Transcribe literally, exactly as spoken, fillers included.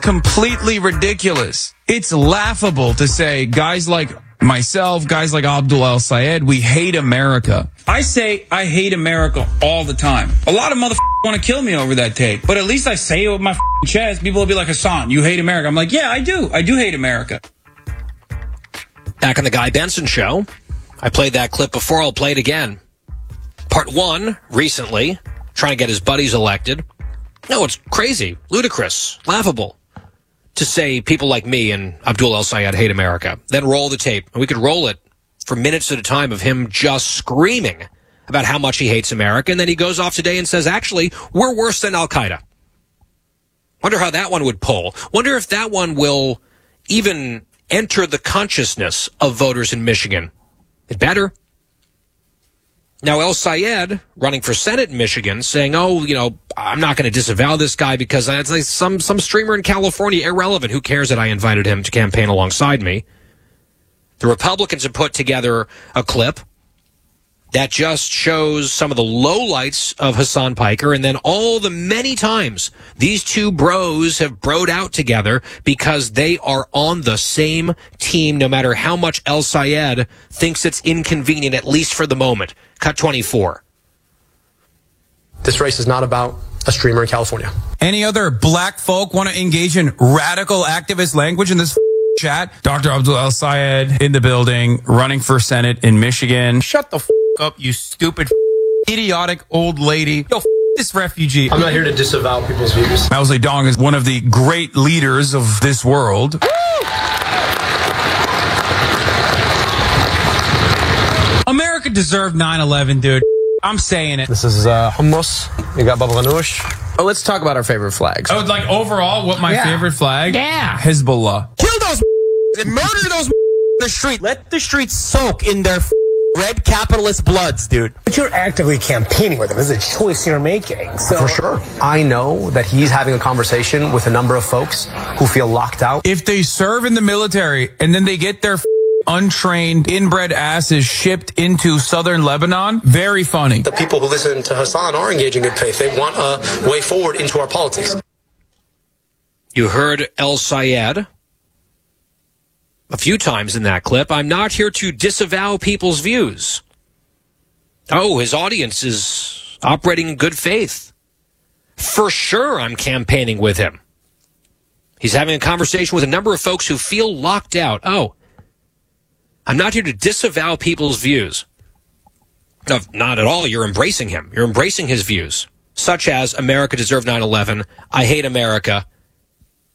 completely ridiculous. It's laughable to say guys like myself, guys like Abdul El-Sayed, we hate America. I say I hate America all the time. A lot of motherfuckers want to kill me over that take, but at least I say it with my chest. People will be like, Hassan, you hate America. I'm like, yeah, I do. I do hate America. Back on the Guy Benson Show, I played that clip before. I'll play it again. Part one, recently, trying to get his buddies elected. No, it's crazy, ludicrous, laughable to say people like me and Abdul El-Sayed hate America. Then roll the tape, and we could roll it for minutes at a time of him just screaming about how much he hates America, and then he goes off today and says, actually, we're worse than Al-Qaeda. Wonder how that one would poll. Wonder if that one will even enter the consciousness of voters in Michigan. It better. Now, El-Sayed, running for Senate in Michigan, saying, oh, you know, I'm not going to disavow this guy because it's like some, some streamer in California, irrelevant. Who cares that I invited him to campaign alongside me? The Republicans have put together a clip that just shows some of the lowlights of Hassan Piker and then all the many times these two bros have broed out together because they are on the same team no matter how much El-Sayed thinks it's inconvenient, at least for the moment. Cut twenty-four. This race is not about a streamer in California. Any other black folk want to engage in radical activist language in this chat? Doctor Abdul El-Sayed in the building, running for Senate in Michigan. Shut the f up, you stupid, f idiotic old lady. Yo, f this refugee. I'm not here to disavow people's views. Mao Zedong is one of the great leaders of this world. America deserved nine eleven, dude. I'm saying it. This is uh, hummus. You got baba ganoush. Oh, let's talk about our favorite flags. Oh, like overall, what my yeah. favorite flag? Yeah. Hezbollah. Kill those and murder those in the street. Let the streets soak in their red capitalist bloods, dude. But you're actively campaigning with them. This is a choice you're making. So. For sure. I know that he's having a conversation with a number of folks who feel locked out. If they serve in the military and then they get their untrained, inbred asses shipped into southern Lebanon, very funny. The people who listen to Hassan are engaging in faith. They want a way forward into our politics. You heard El-Sayed a few times in that clip. I'm not here to disavow people's views. Oh, his audience is operating in good faith. For sure, I'm campaigning with him. He's having a conversation with a number of folks who feel locked out. Oh, I'm not here to disavow people's views. No, not at all. You're embracing him. You're embracing his views, such as America deserved nine eleven, I hate America,